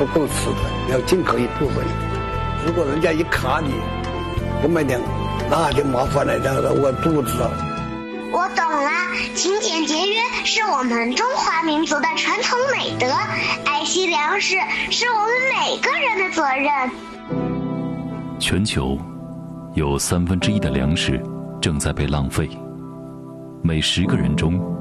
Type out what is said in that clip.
不够吃的，要尽可一部分。如果人家一卡你不买粮，那就麻烦了，让我肚子了。 我懂了，勤俭节约是我们中华民族的传统美德，爱惜粮食是我们每个人的责任。 全球有1/3的粮食正在被浪费，每10个人中